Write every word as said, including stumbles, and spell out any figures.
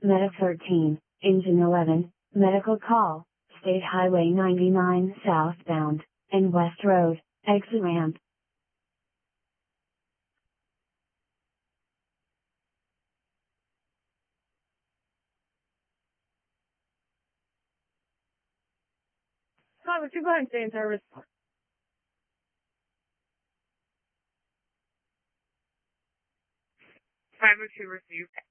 Meta thirteen, Engine eleven, Medical Call, State Highway ninety-nine southbound, and West Road, exit ramp. Cover two behind, stay in service. five oh two received.